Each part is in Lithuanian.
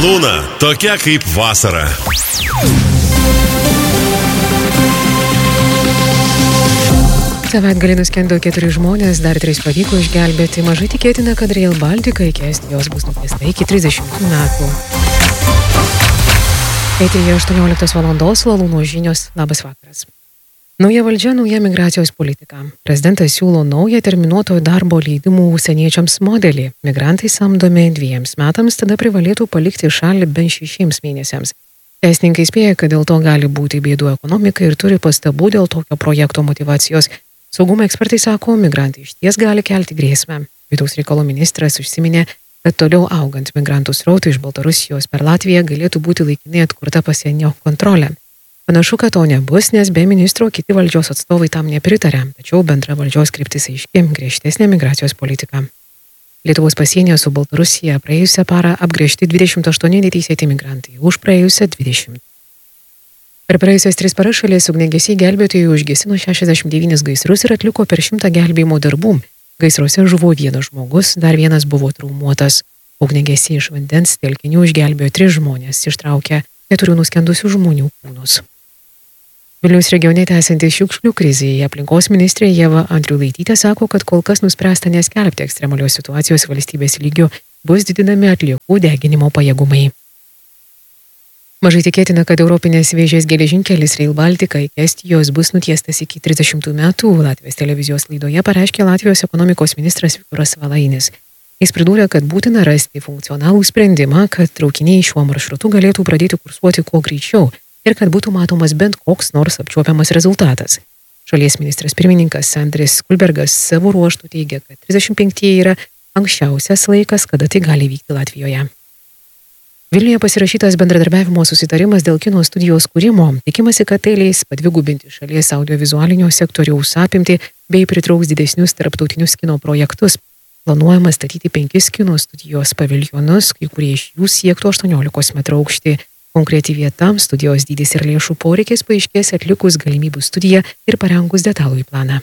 malūną, tokia kaip vasara. Savaitgalį nuskendo 4 žmonės, dar 3 pavyko išgelbėti. Mažai tikėtina, kad Rail Baltica iki Estijos bus nutiesta iki 30 metų. Eteryje 18 valandos Lalūno žinios. Labas vakaras. Nauja valdžia, nauja migracijos politika. Prezidentas siūlo naują terminuoto darbo leidimų užsieniečiams modelį. Migrantai samdomi 2 metams, tada privalėtų palikti šalį bent 6 mėnesiams. Teisininkai spėja, kad dėl to gali būti bėdų ekonomikai ir turi pastabų dėl tokio projekto motyvacijos. Saugumo ekspertai sako, migrantai išties gali kelti grėsmę. Vidaus reikalų ministras užsiminė, kad toliau augant migrantų srautui iš Baltarusijos per Latviją galėtų būti laikinai atkurta pasienio kontrolė. Panašu, kad to nebus, nes be ministro kiti valdžios atstovai tam nepritarė, tačiau bendra valdžios kryptis aiški - griežtesnė migracijos politika. Lietuvos pasienyje su Baltarusija praėjusią parą apgręžti 28 neteisėti migrantai, už praėjusią 20. Per praėjusias 3 paras šalies ugniagesiai gelbėtojai užgesino 69 gaisrus ir atliko per 100 gelbėjimo darbų. Gaisruose žuvo 1 žmogus, dar 1 buvo traumuotas. Ugniagesiai iš vandens telkinių išgelbėjo 3 žmonės, ištraukė 4 nuskendusių žmonių kūnus. Vilniaus regione tęsiantis šiukšlių krizėje aplinkos ministrė Ieva Andriulaitytė sako, kad kol kas nuspręsta neskelbti ekstremalios situacijos valstybės lygiu, bus didinami atliekų deginimo pajėgumai. Mažai tikėtina, kad Europinės vėžės geležinkelis Rail Baltica iki Estijos bus nutiestas iki 30 metų. Latvijos televizijos laidoje pareiškė Latvijos ekonomikos ministras Viktoras Valainis. Jis pridūrė, kad būtina rasti funkcionalų sprendimą, kad traukiniai šiuo maršrutu galėtų pradėti kursuoti kuo greičiau ir kad būtų matomas bent koks nors apčiuopiamas rezultatas. Šalies ministras pirmininkas Andris Kulbergas savo ruožtų teigia, kad 35 yra anksčiausias laikas, kada tai gali vykti Latvijoje. Vilniuje pasirašytas bendradarbiavimo susitarimas dėl kino studijos kūrimo. Tikimasi, kad tai leis padvigubinti šalies audiovizualinio sektoriaus apimtį bei pritrauks didesnius tarptautinius kino projektus. Planuojama statyti 5 kino studijos paviljonus, kai kurie iš jų siektų 18 metrų aukštį. Konkreti vieta, studijos dydis ir lėšų poreikis paaiškės atlikus galimybių studiją ir parengus detalųjį planą.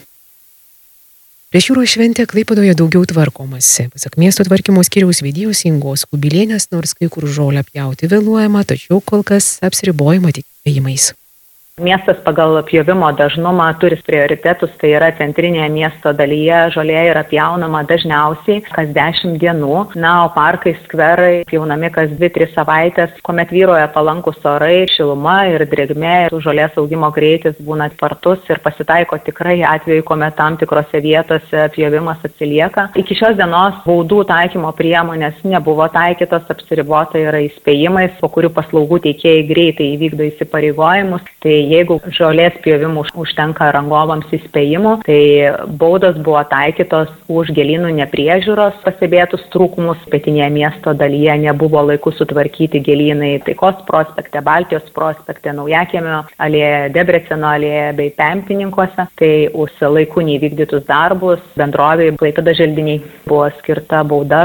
Prieš jūros šventę Klaipėdoje daugiau tvarkomasi. Pasak miesto tvarkymo skyriaus vedėjos Ingos Kubilienės, nors kai kur žolę pjauti vėluojama, tačiau kol kas apsiribojama tik pjovimais. Miestas pagal pjovimo dažnumą turi prioritetus, tai yra centrinėje miesto dalyje žolė yra pjaunama dažniausiai kas 10 dienų, o parkai, skverai pjaunami kas 2-3 savaitės, kuomet vyroja palankus orai, šiluma ir drėgmė, žolės augimo greitis būna spartus ir pasitaiko tikrai atveju, kuomet tam tikrose vietose pjovimas atsilieka. Iki šios dienos baudų taikymo priemonės nebuvo taikytos, apsiribota yra įspėjimais, po kurių paslaugų teikėjai greitai įvykdo įsipareigojimus. Tai jeigu žolės pjovimų užtenka rangovams įspėjimų, tai baudos buvo taikytos už gėlynų nepriežiūros pastebėtus trūkumus. Pietinėje miesto dalyje nebuvo laiku sutvarkyti gėlynai Taikos prospekte, Baltijos prospekte, Naujakiemio alėje, Debreceno alėje bei Pempininkuose. Tai už laiku neįvykdytus darbus bendrovei Klaipėdos želdiniai buvo skirta bauda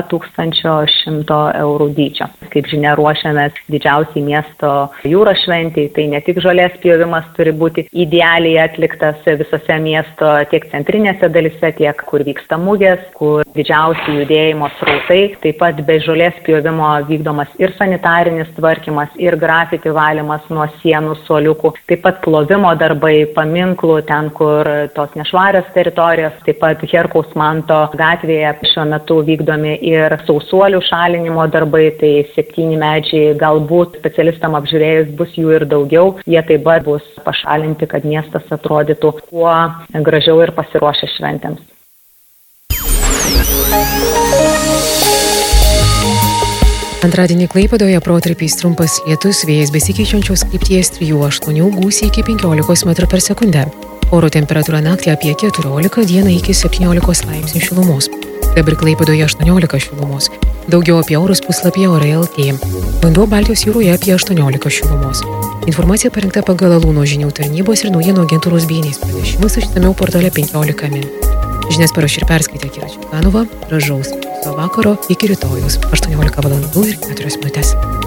1100 eurų dydžio. Kaip žinia, ruošiamės didžiausiai miesto jūros šventei, tai ne tik žolės pjovimas turi būti idealiai atliktas visose miesto tiek centrinėse dalyse, tiek kur vyksta mugės, kur didžiausi judėjimo srautai. Taip pat be žolės pjovimo vykdomas ir sanitarinis tvarkymas, ir grafiti valymas nuo sienų, suoliukų. Taip pat plovimo darbai, paminklų, ten kur tos nešvarios teritorijos. Taip pat Herkaus Manto gatvėje šiuo metu vykdomi ir sausuolių šalinimo darbai. Tai 7 medžiai, galbūt specialistam apžiūrėjus bus jų ir daugiau. Jie taip pat bus pašalinti, kad miestas atrodytų kuo gražiau ir pasiruošę šventėms. Antradienį Klaipėdoje protarpiais trumpas lietus, vėjas besikeičiančios krypties 3-8 gūsiai iki 15 metrų per sekundę. Oro temperatūra naktį apie 14, dieną iki 17 laipsnių šilumos. Dabar Klaipėdoje 18 šilumos. Daugiau apie orus puslapyje Orai LT. Vanduo Baltijos jūroje apie 18 šilumos. Informacija parengta pagal Lalūno žinių tarnybos ir naujienų agentūros BNS pranešimus išsamiau portale 15 min. Žinias parašė ir perskaitė Kira Čekanova. Gražaus vakaro iki rytojus 18 valandų ir 4 minutės.